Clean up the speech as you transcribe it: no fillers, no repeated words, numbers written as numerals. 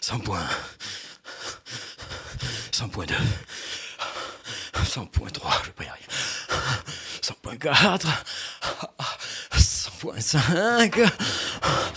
100.1, 100.2, 100.3, je vais pas y arriver. 100.4, 100.5,